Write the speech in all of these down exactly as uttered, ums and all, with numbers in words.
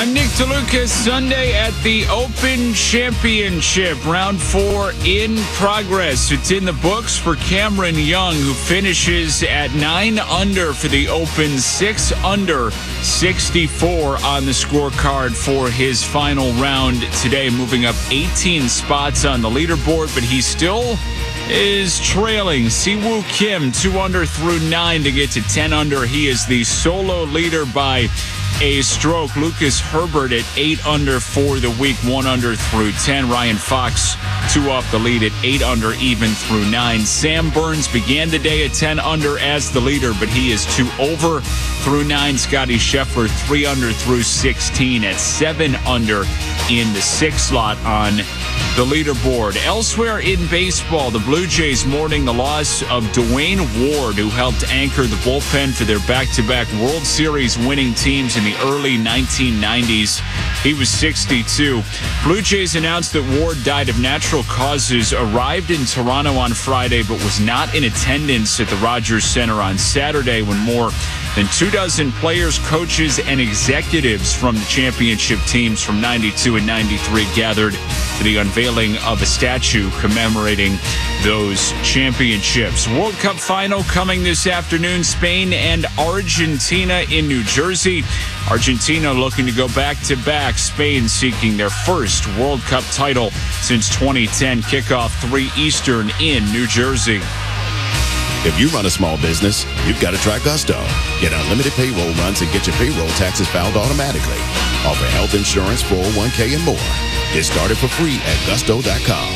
I'm Nick DeLucas. Sunday at the Open Championship. Round four in progress. It's in the books for Cameron Young, who finishes at nine under for the Open, six under, sixty-four on the scorecard for his final round today, moving up eighteen spots on the leaderboard, but he still is trailing. Siwoo Kim, two under through nine to get to ten under. He is the solo leader by a stroke. Lucas Herbert at eight under for the week, one under through ten. Ryan Fox, two off the lead at eight under, even through nine. Sam Burns began the day at ten under as the leader, but he is two over through nine. Scotty Scheffler, three under through sixteen at seven under in the sixth slot on the leaderboard. Elsewhere in baseball, the Blue Jays mourning the loss of Dwayne Ward, who helped anchor the bullpen for their back-to-back World Series winning teams in the early nineteen nineties. He was sixty-two. Blue Jays announced that Ward died of natural causes, arrived in Toronto on Friday, but was not in attendance at the Rogers Center on Saturday when more than two dozen players, coaches, and executives from the championship teams from ninety-two and ninety-three gathered to the unveiling of a statue commemorating those championships. World Cup final coming this afternoon. Spain and Argentina in New Jersey. Argentina looking to go back-to-back. Spain seeking their first World Cup title since twenty ten. Kickoff three Eastern in New Jersey. If you run a small business, you've got to try Gusto. Get unlimited payroll runs and get your payroll taxes filed automatically. Offer health insurance, four oh one k, and more. Get started for free at gusto dot com.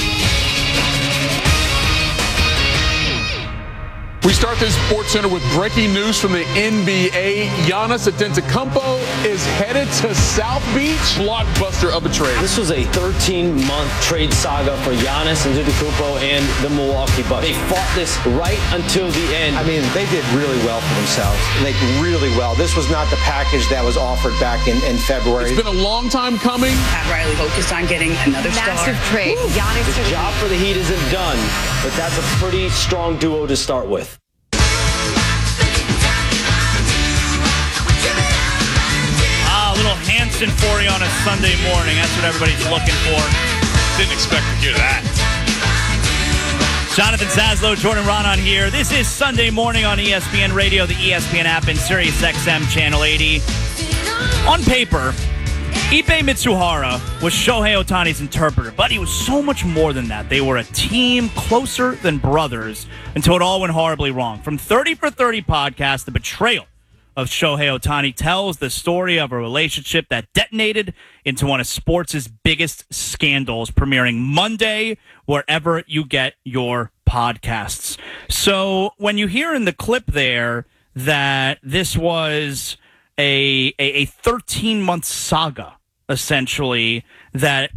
We start this Sports Center with breaking news from the N B A. Giannis Antetokounmpo is headed to South Beach. Blockbuster of a trade. This was a thirteen-month trade saga for Giannis Antetokounmpo and the Milwaukee Bucks. They fought this right until the end. I mean, they did really well for themselves. Like, really well. This was not the package that was offered back in, in February. It's been a long time coming. Pat Riley focused on getting another Massive star. trade. Giannis The job for the Heat isn't done, but that's a pretty strong duo to start with. Little Hanson for you on a Sunday morning. That's what everybody's looking for. Didn't expect to hear that. Jonathan Zaslow, Jordan Ronan here. This is Sunday morning on E S P N Radio, the E S P N app, and Sirius X M Channel eighty. On paper, Ippei Mitsuhara was Shohei Ohtani's interpreter, but he was so much more than that. They were a team closer than brothers until it all went horribly wrong. From thirty for thirty podcast, the betrayal of Shohei Ohtani tells the story of a relationship that detonated into one of sports' biggest scandals, premiering Monday wherever you get your podcasts. So when you hear in the clip there that this was a a thirteen-month saga, essentially, that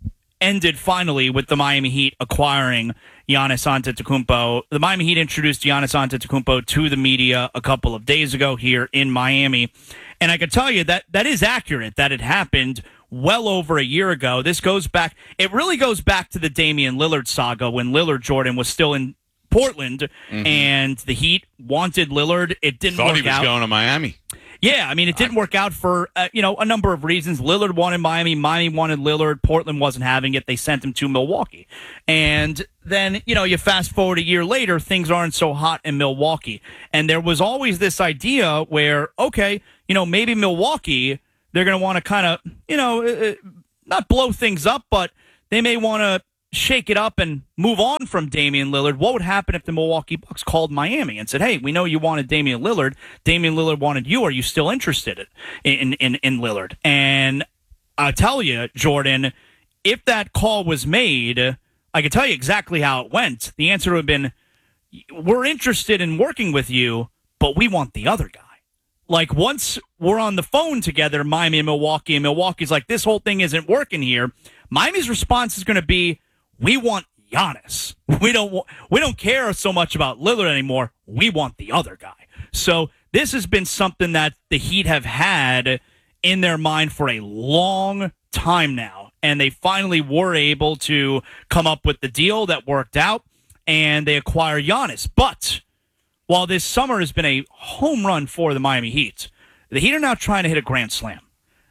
ended finally with the Miami Heat acquiring Giannis Antetokounmpo. The Miami Heat introduced Giannis Antetokounmpo to the media a couple of days ago here in Miami. And I can tell you that that is accurate, that it happened well over a year ago. This goes back, it really goes back to the Damian Lillard saga when Lillard, Jordan, was still in Portland, mm-hmm. and the Heat wanted Lillard. It didn't Thought work he was out. going to Miami. Yeah, I mean, it didn't work out for, uh, you know, a number of reasons. Lillard wanted Miami. Miami wanted Lillard. Portland wasn't having it. They sent him to Milwaukee. And then, you know, you fast forward a year later, things aren't so hot in Milwaukee. And there was always this idea where, okay, you know, maybe Milwaukee, they're going to want to kind of, you know, uh, not blow things up, but they may want to shake it up and move on from Damian Lillard. What would happen if the Milwaukee Bucks called Miami and said, hey, we know you wanted Damian Lillard. Damian Lillard wanted you. Are you still interested in, in, in Lillard? And I'll tell you, Jordan, if that call was made, I can tell you exactly how it went. The answer would have been, we're interested in working with you, but we want the other guy. Like, once we're on the phone together, Miami and Milwaukee, and Milwaukee's like, this whole thing isn't working here, Miami's response is going to be, we want Giannis. We don't we don't care so much about Lillard anymore. We want the other guy. So this has been something that the Heat have had in their mind for a long time now, and they finally were able to come up with the deal that worked out, and they acquire Giannis. But while this summer has been a home run for the Miami Heat, the Heat are now trying to hit a grand slam.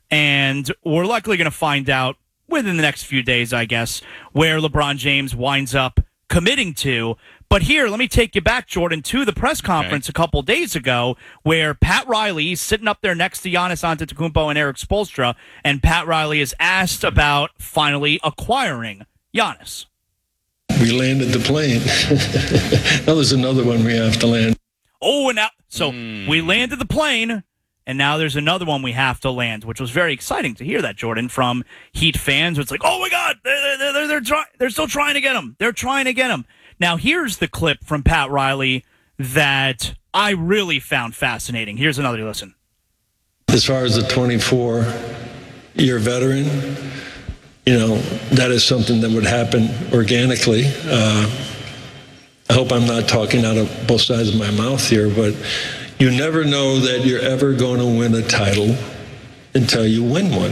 And we're likely going to find out within the next few days, I guess, where LeBron James winds up committing to. But here, let me take you back, Jordan, to the press conference okay. a couple days ago where Pat Riley is sitting up there next to Giannis Antetokounmpo and Eric Spoelstra, and Pat Riley is asked about finally acquiring Giannis. We landed the plane. Now there's another one we have to land. Oh, and now, so mm. we landed the plane, and now there's another one we have to land, which was very exciting to hear that, Jordan, from Heat fans. It's like, oh, my God, they're, they're, they're, they're, try- they're still trying to get him. They're trying to get him. Now, here's the clip from Pat Riley that I really found fascinating. Here's another listen. As far as the twenty-four-year veteran, you know, that is something that would happen organically. Uh, I hope I'm not talking out of both sides of my mouth here, but you never know that you're ever going to win a title until you win one.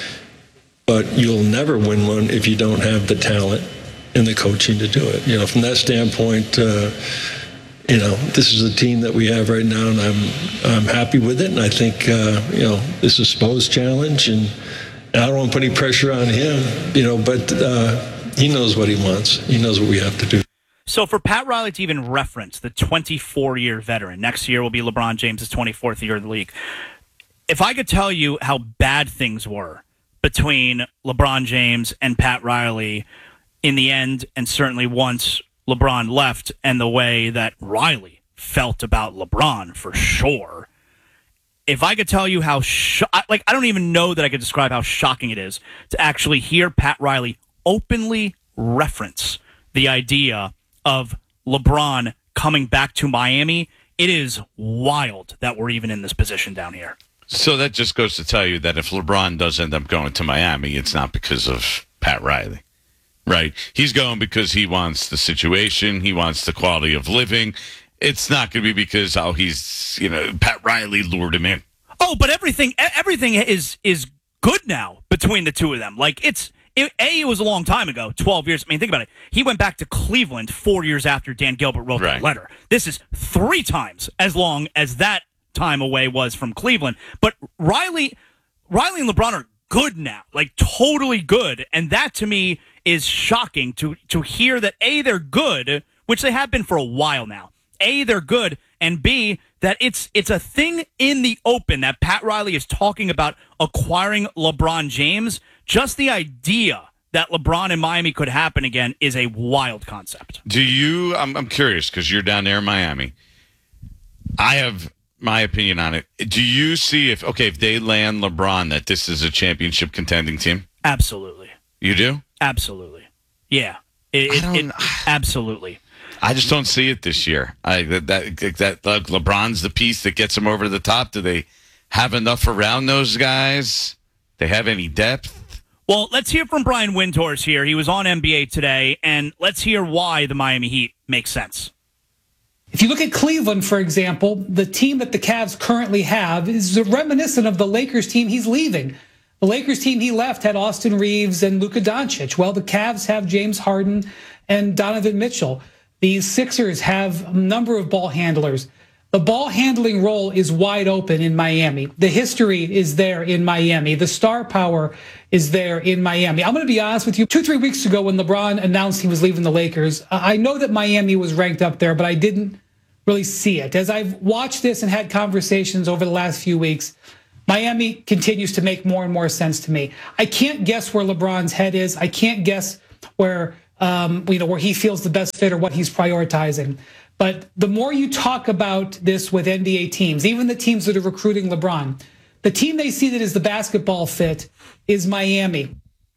But you'll never win one if you don't have the talent and the coaching to do it. You know, from that standpoint, uh, you know, this is a team that we have right now, and I'm I'm happy with it. And I think, uh, you know, this is Spo's challenge, and I don't want to put any pressure on him, you know, but uh, he knows what he wants. He knows what we have to do. So for Pat Riley to even reference the twenty-four-year veteran, next year will be LeBron James' twenty-fourth year in the league. If I could tell you how bad things were between LeBron James and Pat Riley in the end, and certainly once LeBron left, and the way that Riley felt about LeBron for sure, if I could tell you how, sh- like, I don't even know that I could describe how shocking it is to actually hear Pat Riley openly reference the idea of LeBron coming back to Miami. It is wild that we're even in this position down here. So that just goes to tell you that if LeBron does end up going to Miami, it's not because of Pat Riley, right? He's going because he wants the situation. He wants the quality of living. It's not going to be because, oh, he's, you know, Pat Riley lured him in. Oh, but everything everything is is good now between the two of them. Like, it's, it, A, it was a long time ago, twelve years. I mean, think about it. He went back to Cleveland four years after Dan Gilbert wrote right. that letter. This is three times as long as that time away was from Cleveland. But Riley, Riley and LeBron are good now, like totally good. And that to me is shocking to, to hear that A, they're good, which they have been for a while now. A, they're good, and B, that it's it's a thing in the open that Pat Riley is talking about acquiring LeBron James. Just the idea that LeBron and Miami could happen again is a wild concept. Do you, I'm, I'm curious because you're down there in Miami. I have my opinion on it. Do you see if, okay, if they land LeBron, that this is a championship contending team? Absolutely. You do? Absolutely. Yeah. It, it, it, absolutely. I just don't see it this year. I that that, that uh, LeBron's the piece that gets them over the top. Do they have enough around those guys? They have any depth? Well, let's hear from Brian Windhorst here. He was on N B A Today, and let's hear why the Miami Heat makes sense. If you look at Cleveland, for example, the team that the Cavs currently have is reminiscent of the Lakers team he's leaving. The Lakers team he left had Austin Reeves and Luka Doncic. Well, the Cavs have James Harden and Donovan Mitchell. The Sixers have a number of ball handlers. The ball handling role is wide open in Miami. The history is there in Miami. The star power is there in Miami. I'm going to be honest with you. Two, three weeks ago when LeBron announced he was leaving the Lakers, I know that Miami was ranked up there, but I didn't really see it. As I've watched this and had conversations over the last few weeks, Miami continues to make more and more sense to me. I can't guess where LeBron's head is. I can't guess where, um, you know, where he feels the best fit or what he's prioritizing. But the more you talk about this with N B A teams, even the teams that are recruiting LeBron, the team they see that is the basketball fit is Miami.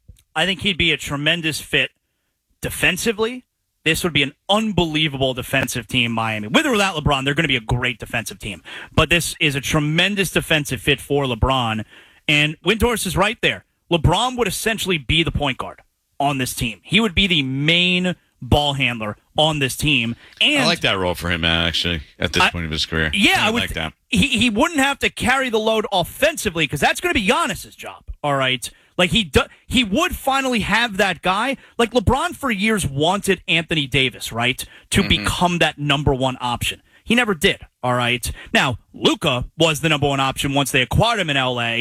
I think he'd be a tremendous fit defensively. This would be an unbelievable defensive team, Miami. With or without LeBron, they're going to be a great defensive team. But this is a tremendous defensive fit for LeBron. And Windhorst is right there. LeBron would essentially be the point guard on this team. He would be the main ball handler on this team. And I like that role for him, actually, at this I, point of his career. Yeah, I, I would like that. He, he wouldn't have to carry the load offensively because that's going to be Giannis's job, all right? Like, he do, he would finally have that guy. Like, LeBron for years wanted Anthony Davis, right, to mm-hmm. become that number one option. He never did, all right? Now, Luka was the number one option once they acquired him in L A,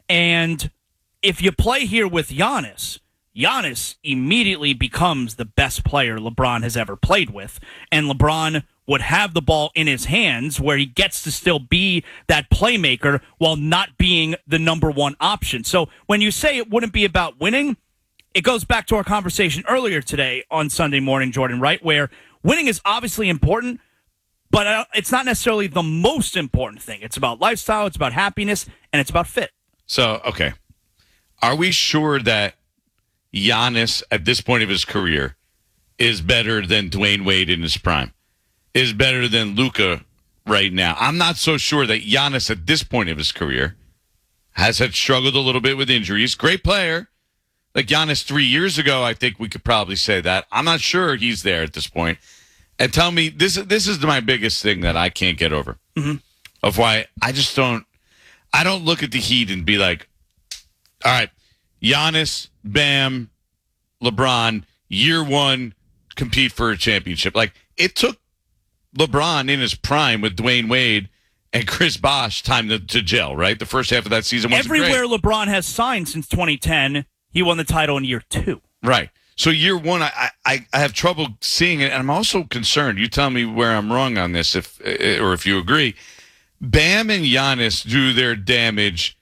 And if you play here with Giannis, Giannis immediately becomes the best player LeBron has ever played with. And LeBron would have the ball in his hands where he gets to still be that playmaker while not being the number one option. So when you say it wouldn't be about winning, it goes back to our conversation earlier today on Sunday morning, Jordan, right? Where winning is obviously important, but it's not necessarily the most important thing. It's about lifestyle, it's about happiness, and it's about fit. So, okay. Are we sure that Giannis, at this point of his career, is better than Dwayne Wade in his prime? Is better than Luka right now? I'm not so sure that Giannis, at this point of his career, has had struggled a little bit with injuries. Great player. Like Giannis three years ago, I think we could probably say that. I'm not sure he's there at this point. And tell me, this, this is my biggest thing that I can't get over. Mm-hmm. Of why I just don't, I don't look at the Heat and be like, all right, Giannis, Bam, LeBron, year one, compete for a championship. Like, it took LeBron in his prime with Dwayne Wade and Chris Bosh time to, to gel, right? The first half of that season wasn't Everywhere great. LeBron has signed since twenty ten, he won the title in year two. Right. So year one, I, I, I have trouble seeing it, and I'm also concerned. You tell me where I'm wrong on this, if or if you agree. Bam and Giannis do their damage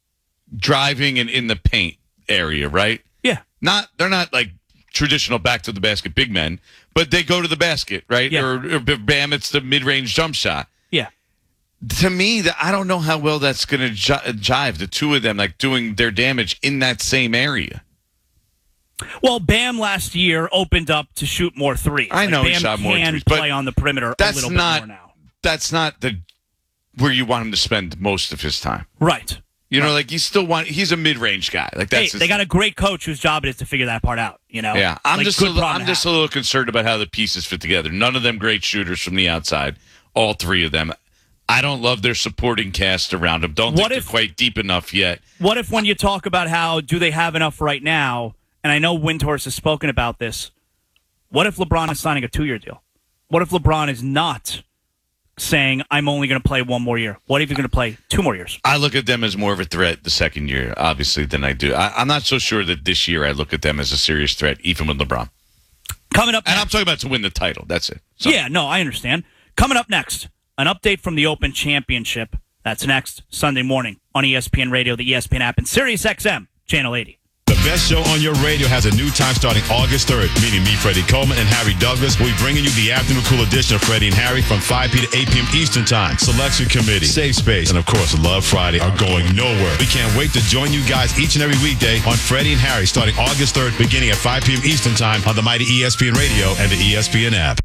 driving and in the paint area, right? Yeah. Not they're not like traditional back to the basket big men, but they go to the basket, right? Yeah. Or, or Bam, it's the mid range jump shot. Yeah. To me, that I don't know how well that's going to jive. The two of them like doing their damage in that same area. Well, Bam last year opened up to shoot more threes. I know like, Bam he shot more can threes, play but on the perimeter that's a little not, bit more now. That's not the where you want him to spend most of his time. Right. You right. know, like you still want he's a mid-range guy. Like that's hey, they got a great coach whose job it is to figure that part out, you know. Yeah. I'm like, just a little, I'm to just have. a little concerned about how the pieces fit together. None of them great shooters from the outside. All three of them. I don't love their supporting cast around them. Don't What think if, they're quite deep enough yet. What if when you talk about how do they have enough right now, and I know Windhorst has spoken about this, what if LeBron is signing a two-year deal? What if LeBron is not saying, I'm only going to play one more year? What if you're going to play two more years? I look at them as more of a threat the second year, obviously, than I do. I, I'm not so sure that this year I look at them as a serious threat, even with LeBron. Coming up next. And I'm talking about to win the title. That's it. So. Yeah, no, I understand. Coming up next, an update from the Open Championship. That's next Sunday morning on E S P N Radio, the E S P N app, and Sirius X M, Channel eighty. The best show on your radio has a new time starting August third. Meaning me, Freddie Coleman, and Harry Douglas will be bringing you the afternoon cool edition of Freddie and Harry from five p.m. to eight p.m. Eastern Time. Selection Committee, Safe Space, and of course, Love Friday are going nowhere. We can't wait to join you guys each and every weekday on Freddie and Harry starting August third, beginning at five p.m. Eastern Time on the mighty E S P N Radio and the E S P N app.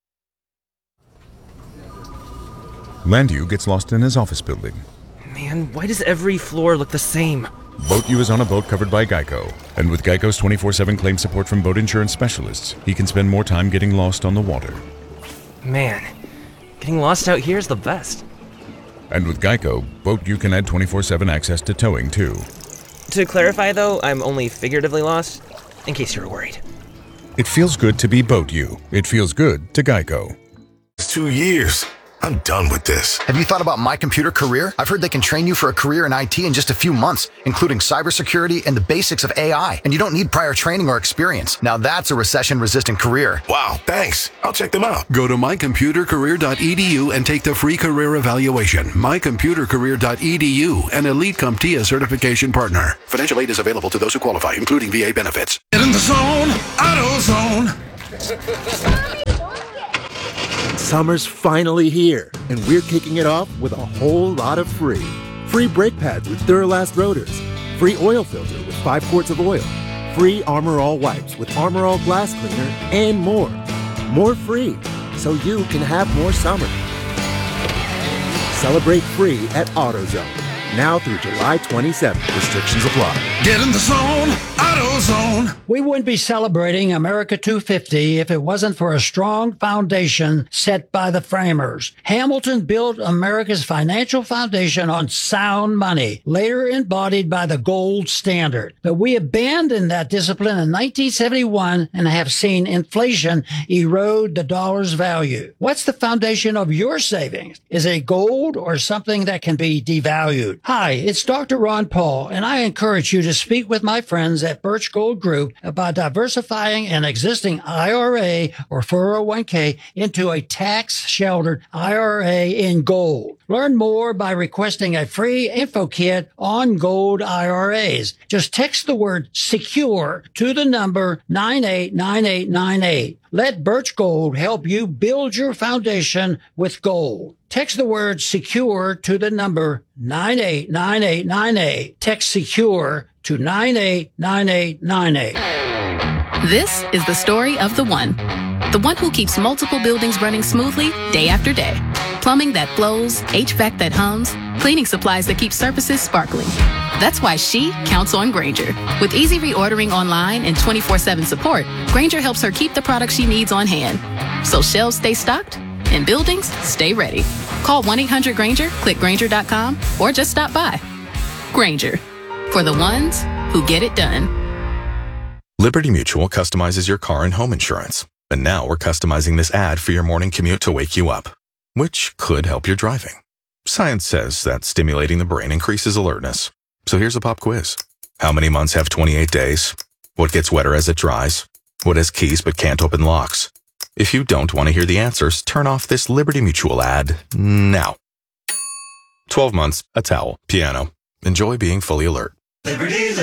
Landu gets lost in his office building. Man, why does every floor look the same? Boat U is on a boat covered by Geico. And with Geico's twenty-four seven claim support from boat insurance specialists, he can spend more time getting lost on the water. Man, getting lost out here is the best. And with Geico, Boat U can add twenty-four seven access to towing, too. To clarify, though, I'm only figuratively lost, in case you were worried. It feels good to be Boat U. It feels good to Geico. It's two years. I'm done with this. Have you thought about My Computer Career? I've heard they can train you for a career in I T in just a few months, including cybersecurity and the basics of A I. And you don't need prior training or experience. Now that's a recession-resistant career. Wow, thanks. I'll check them out. Go to my computer career dot e d u and take the free career evaluation. my computer career dot e d u, an Elite CompTIA certification partner. Financial aid is available to those who qualify, including V A benefits. Get in the zone, AutoZone. Summer's finally here, and we're kicking it off with a whole lot of free. Free brake pads with Duralast rotors. Free oil filter with five quarts of oil. Free Armor All wipes with Armor All glass cleaner, and more. More free, so you can have more summer. Celebrate free at AutoZone. Now through July twenty-seventh. Restrictions apply. Get in the zone, AutoZone. We wouldn't be celebrating America two fifty if it wasn't for a strong foundation set by the framers. Hamilton built America's financial foundation on sound money, later embodied by the gold standard. But we abandoned that discipline in nineteen seventy-one and have seen inflation erode the dollar's value. What's the foundation of your savings? Is it gold or something that can be devalued? Hi, it's Doctor Ron Paul, and I encourage you to speak with my friends at Birch Gold Group about diversifying an existing I R A or four oh one k into a tax-sheltered I R A in gold. Learn more by requesting a free info kit on gold I R As. Just text the word SECURE to the number nine eight nine eight nine eight. Let Birch Gold help you build your foundation with gold. Text the word SECURE to the number nine eight nine eight nine eight. Text SECURE to nine eight nine eight nine eight. This is the story of the one. The one who keeps multiple buildings running smoothly day after day. Plumbing that flows, H V A C that hums, cleaning supplies that keep surfaces sparkling. That's why she counts on Grainger. With easy reordering online and twenty-four seven support, Grainger helps her keep the products she needs on hand. So shelves stay stocked and buildings stay ready. Call one eight hundred Grainger, click Grainger dot com, or just stop by. Grainger, for the ones who get it done. Liberty Mutual customizes your car and home insurance. And now we're customizing this ad for your morning commute to wake you up, which could help your driving. Science says that stimulating the brain increases alertness. So here's a pop quiz. How many months have twenty-eight days? What gets wetter as it dries? What has keys but can't open locks? If you don't want to hear the answers, turn off this Liberty Mutual ad now. twelve months, a towel, piano. Enjoy being fully alert. Liberty's